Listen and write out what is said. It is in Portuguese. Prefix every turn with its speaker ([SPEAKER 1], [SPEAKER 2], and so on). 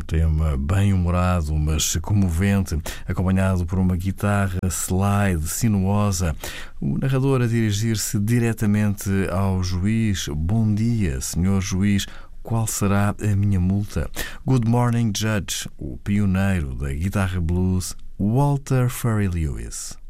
[SPEAKER 1] tema bem-humorado, mas comovente, acompanhado por uma guitarra slide, sinuosa. O narrador a dirigir-se diretamente ao juiz. Bom dia, senhor juiz. Qual será a minha multa? Good morning, Judge. O pioneiro da guitarra blues, Walter Furry Lewis.